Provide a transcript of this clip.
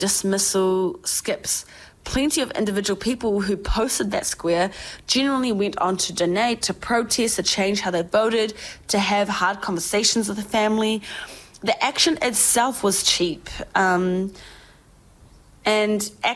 dismissal skips. Plenty of individual people who posted that square generally went on to donate, to protest, to change how they voted, to have hard conversations with the family. The action itself was cheap. And